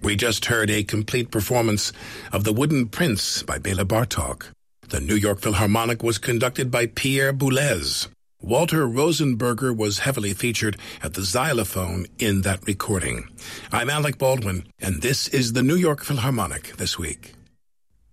We just heard a complete performance of The Wooden Prince by Bela Bartok. The New York Philharmonic was conducted by Pierre Boulez. Walter Rosenberger was heavily featured at the xylophone in that recording. I'm Alec Baldwin, and this is the New York Philharmonic This Week.